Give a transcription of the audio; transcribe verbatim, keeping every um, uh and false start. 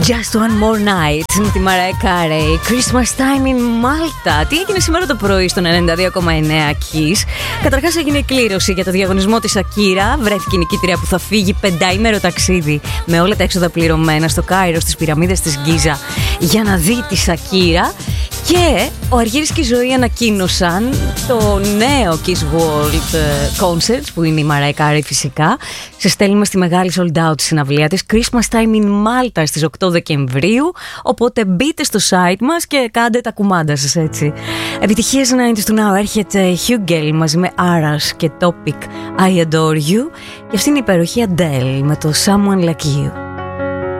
Just one more night με τη Mariah Carey. Christmas time in Malta. Τι έγινε σήμερα το πρωί στον ενενήντα δύο κόμμα εννέα Kiss? Καταρχάς έγινε η κλήρωση για το διαγωνισμό της Ακύρα. Βρέθηκε η νικήτρια που θα φύγει πεντάημερο ταξίδι με όλα τα έξοδα πληρωμένα στο Κάιρο, στις πυραμίδες της Γκίζα, για να δει τη Σακύρα. Και ο Αργύρης και η Ζωή ανακοίνωσαν το νέο Kiss World Concerts, που είναι η Mariah Carey φυσικά. Σε στέλνουμε στη μεγάλη sold out συναυλία της Christmas Time in Malta στις οκτώ Δεκεμβρίου. Οπότε μπείτε στο site μας και κάντε τα κουμάντα σας, έτσι. Επιτυχίες ενενήντα του Now. Έρχεται Hugel μαζί με Aras και Topic I Adore You. Και αυτή είναι η υπέροχη Adele με το Someone Like You.